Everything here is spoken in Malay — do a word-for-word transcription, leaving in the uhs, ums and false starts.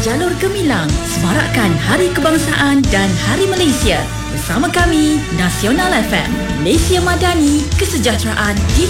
jalur gemilang semarakkan Hari Kebangsaan dan Hari Malaysia. Bersama kami, Nasional F M, Malaysia Madani, kesejahteraan di